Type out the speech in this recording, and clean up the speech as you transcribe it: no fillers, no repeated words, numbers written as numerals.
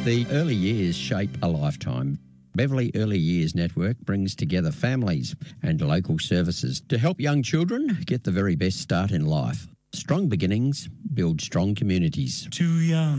The early years shape a lifetime. Beverley Early Years Network brings together families and local services to help young children get the very best start in life. Strong beginnings build strong communities. Too young